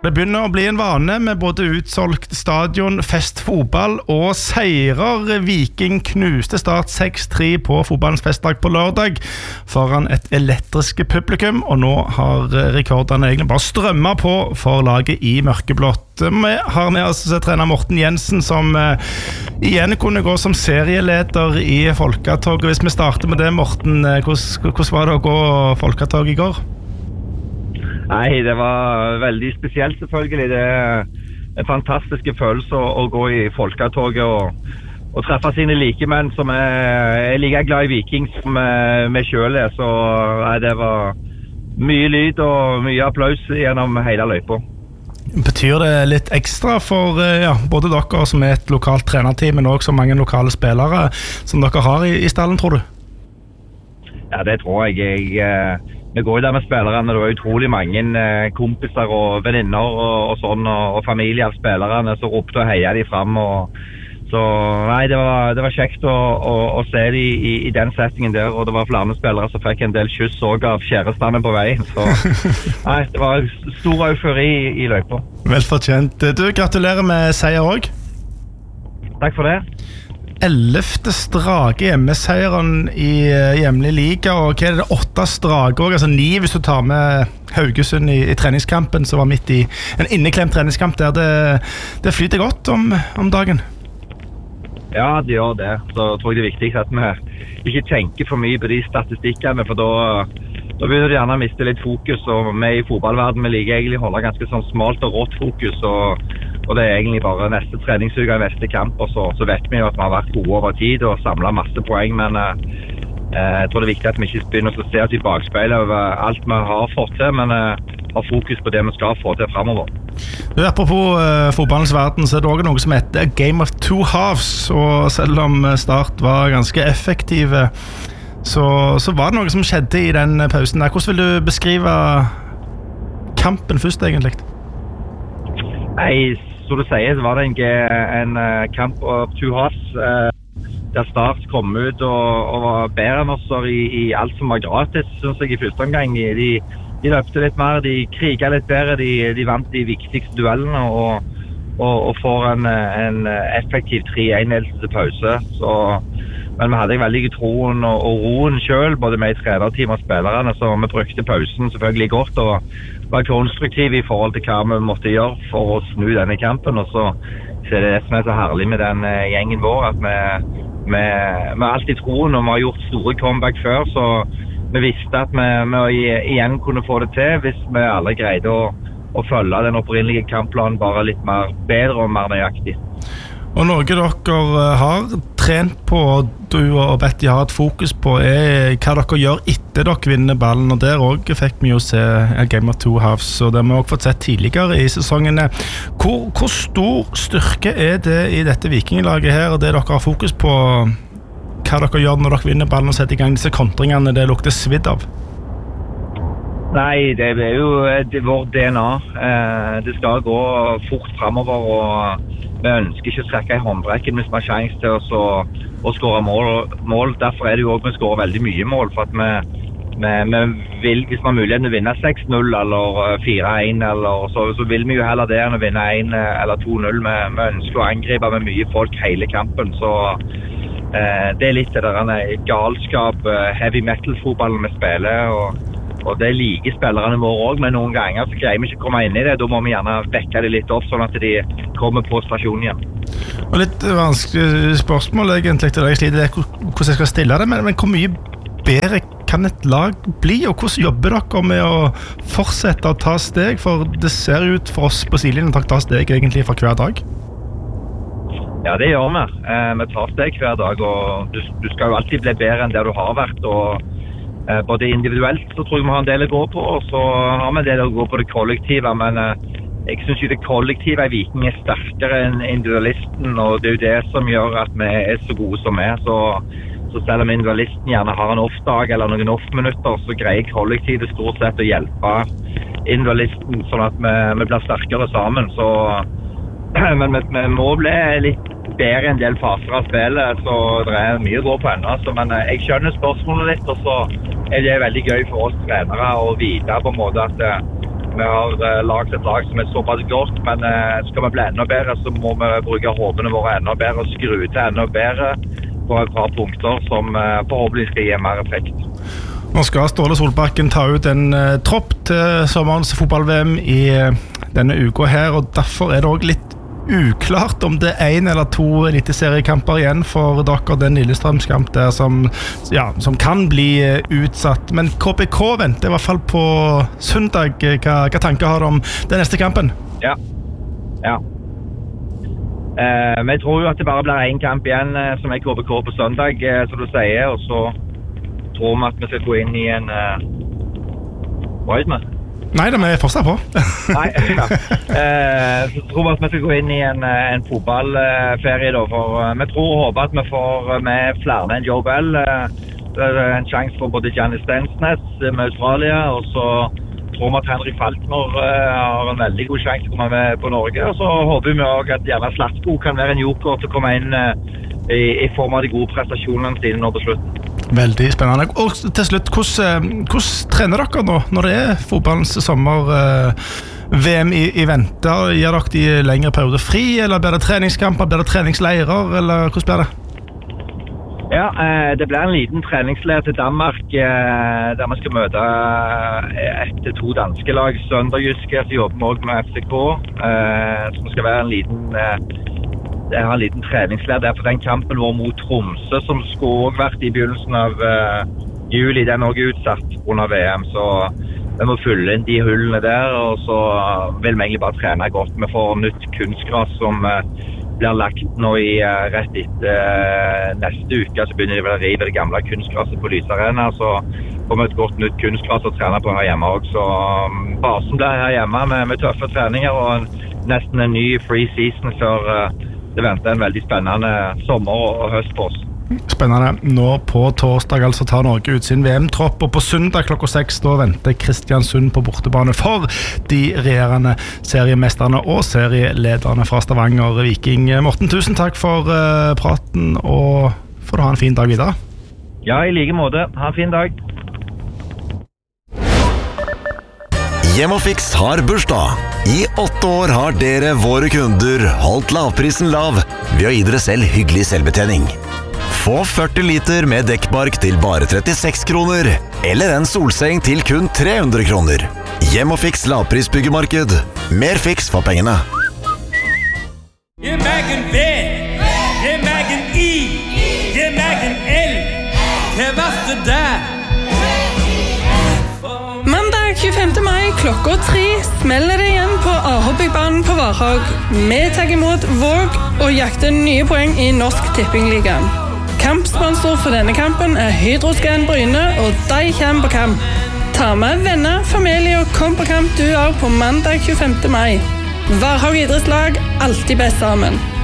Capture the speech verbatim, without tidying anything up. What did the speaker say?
Det begynner å bli en vane med både utsolgt stadion, festfotball og seirer. Viking knuste Start seks tre på fotballens festdag på lørdag foran et elektriske publikum, og nå har rekordene egentlig bare strømmet på for laget i mørkeblått. Vi har med oss trener Morten Jensen, som uh, igjen kunne gå som serieleder i Folketoget. Hvis vi starter med det, Morten, uh, hvordan, hvordan var det å gå Folketog i går? Nei, det var veldig spesielt selvfølgelig. Det er en fantastisk følelse å, å gå i Folketoget og, og treffe sine likemenn som er, er like glad i Viking som vi selv er. Så nei, det var mye lyd og mye applaus gjennom hele løypa. Betyr det litt ekstra for ja, både dere som er et lokalt trenerteam, men også mange lokale spillere som dere har i, i stallen, tror du? Ja, det tror jeg. jeg Vi går der med spillerne, det var utrolig mange kompiser og venninner og, og sånn, og, og familie av spillerne som ropte og heia de frem. Og, så nei, det var, det var kjekt å, å, å se de i, i den settingen der, og det var flere spillere som fikk en del kyss også av kjærestene på veien. Så nei, det var stor eufori i, i løypa. Velfortjent. Du, gratulerer med seier også. Takk for det. ellevte strake hjemmeseieren i hjemlig liga, og hva er det, åtte strake også, altså ni hvis du tar med Haugesund i, i treningskampen, som var midt i en inneklemt treningskamp der. Det, det flyter godt om, om dagen. Ja, det gjør det. Så tror jeg det er viktig at vi ikke tenker for mye på de statistikkene, for da, da begynner de gjerne å miste litt fokus, og vi i fotballverden vi liker egentlig å holde ganske sånn smalt og rått fokus, og Og det er egentlig bare neste treningsuke og neste kamp, og så, så vet vi jo at vi har vært gode over tid og samlet masse poeng, men eh, jeg tror det er viktig at vi ikke begynner å se oss i bakspeilet over alt vi har fått til, men eh, har fokus på det vi skal få til fremover. Apropos eh, fotballens verden, så er det også noe som heter Game of Two Halves, og selv om Start var ganske effektive, så, så var det noe som skjedde i den pausen der. Hvordan vil du beskrive kampen først egentlig? Nei, som du sier, så var det en, en uh, kamp of two halves, uh, der Start kom ut og, og var bedre enn oss i, i alt som var gratis, synes jeg, i første omgang. De, de løpte litt mer, de kriget litt bedre, de, de vant de viktigste duellene og, og, og får en, en effektiv tre en-ledelse til pause. Så, men vi hadde veldig troen og, og roen selv, både med i trenerteam og spillerne, så vi brukte pausen selvfølgelig godt og var konstruktiv i forhold til hva vi måtte gjøre for å snu denne kampen, og så, så er det det som er så herlig med den uh, gjengen vår, at vi, vi, vi har alltid troen, og vi har gjort store comeback før, så vi visste at vi, vi igjen kunne få det til hvis vi alle greide å, å følge den opprinnelige kampplanen bare litt mer bedre og mer nøyaktig. Og noe dere har trent på, du og Betty har et fokus på, er hva dere gjør etter dere vinner ballen, og der også fikk vi jo se Game of Two Halves, og det har vi også fått sett tidligere i sesongene. Hvor, hvor stor styrke er det i dette vikinglaget her, og det dere har fokus på, hva dere gjør når dere vinner ballen og setter i gang disse kontringene det lukter svidd av? Nei, det er jo det er vår D N A. Eh, det skal gå fort fremover, og vi ønsker ikke å trekke i håndbrekken hvis vi har sjanse til å, å skåre mål, mål. Derfor er det jo også vi skårer veldig mye mål, for at vi, vi, vi vil, hvis vi har muligheten å vinne seks null eller fire en, eller, så, så vil vi jo heller det enn å vinne en eller to null. Vi, vi ønsker å angripe med mye folk hele kampen, så eh, det er litt det der galskap, heavy metal-fotballen vi spiller, og Og det liker spillerne våre også, men noen ganger så greier vi ikke å komme inn i det. Da må vi gjerne vekke det litt opp, sånn at de kommer på stasjonen igjen. Og litt vanskelig spørsmål egentlig til deg, sliter det hvordan jeg skal stille det, men, men hvor mye bedre kan et lag bli, og hvordan jobber dere med å fortsette å ta steg? For det ser ut for oss på sidelinjen at dere tar steg egentlig for hver dag. Ja, det gjør vi. Eh, vi tar steg hver dag, og du, du skal jo alltid bli bedre enn der du har vært, og Eh, både individuelt så tror jeg vi har en del å gå på, og så har vi en del å gå på det kollektive, men eh, jeg synes jo det kollektive i Viking er sterkere enn individualisten, og det er jo det som gjør at vi er så gode som vi er, så, så selv om individualisten gjerne har en off-dag eller noen off-minutter, så greier kollektivet stort sett å hjelpe individualisten sånn at vi, vi blir sterkere sammen, så men vi, vi må bli litt bedre en del faser av spillet, så det er mye å gå på ennå. Men jeg skjønner spørsmålet litt, og så er det veldig gøy for oss trenere å vite på en måte at vi har uh, laget et lag som er såpass godt, men uh, skal vi bli enda bedre, så må vi bruke hodene våre enda bedre og skru til enda bedre på et par punkter som uh, forhåpentlig skal gi mer effekt. Nå skal Ståle Solbakken ta ut en uh, tropp til sommerens fotball-V M i uh, denne uka her, og derfor er det også litt uklart om det er en eller to eliteseriekamper igjen for dere, den Lillestrømskamp der som, ja, som kan bli uh, utsatt. Men K P K venter i hvert fall på søndag. Hva, hva tanker har du om den neste kampen? Ja, ja. Uh, vi tror jo at det bare blir en kamp igjen uh, som er K P K på søndag, uh, som du sier, og så tror vi at vi skal gå inn i en uh, hva er det med? Nei, det er fortsatt på. Nei, ja. uh, så tror vi at vi skal gå inn i en, en fotballferie da, for uh, vi tror og håper at vi får med flere enn Joe Bell. Uh, det er en sjanse for både Giannis Stensnes med Australia, og så tror vi at Henry Falkner uh, har en veldig god sjanse til å komme med på Norge, og så håper vi også at Gjerne Slatko kan være en joker til å komme inn uh, i, i form av de gode prestasjonene sine nå på slutten. Veldig spennende. Og til slutt, hvordan, hvordan trener dere nå, når det er fotballens sommer-V M i, i vente? Gir dere de lengre perioder fri, eller blir det treningskamper, blir det treningsleirer, eller hvordan blir det? Ja, det blir en liten treningsleir til Danmark, der vi skal møte ett til to danske lag, Sønderjyske, så jobber vi også med F C K, som skal være en liten... Jeg har en liten treningsleir der for den kampen vår mot Tromsø, som skulle også vært i begynnelsen av uh, juli. Den er også utsatt under V M, så vi må fylle inn de hullene der, og så vil vi egentlig bare trene godt. Vi får nytt kunstgras som uh, blir lagt nå i uh, rett etter uh, neste uke, så begynner de vel å rive det gamle kunstgraset på Lysarena, så får vi et godt nytt kunstgras å trene på her hjemme også. Så um, basen blir her hjemme med, med tøffe treninger og en, nesten en ny free season før uh, det venter en veldig spennende sommer og høst på oss. Spennende. Nå på torsdag altså tar Norge ut sin V M-tropp, og på søndag klokka seks da venter Kristiansund på bortebane for de regjerende seriemesterne og serielederne fra Stavanger Viking. Morten, tusen takk for uh, praten, og får du ha en fin dag videre. Ja, i like måte. Ha en fin dag. Hjemmefix har bursdag. I åtte år har dere, våre kunder, holdt lavprisen lav ved å gi dere selv hyggelig selvbetjening. Få førti liter med dekkbark til bare trettiseks kroner, eller en solseng til kun tre hundre kroner. Hjemmefix lavprisbyggemarked. Mer fiks for pengene. Gi meg en V, gi meg en I, gi meg en L. Hva var det der? Mandag tjuefemte mai klokka tre smeller det igjen på A H Byggbanen på Varhaug. Vi tar imot Våg og jakter nye poeng i Norsk Tippingligaen. Kampsponsor for denne kampen er Hydroscan Bryne, og de kommer på kamp. Ta med venner, familie og kom på kamp du også på mandag tjuefemte mai. Varhaug idrettslag, alltid best sammen.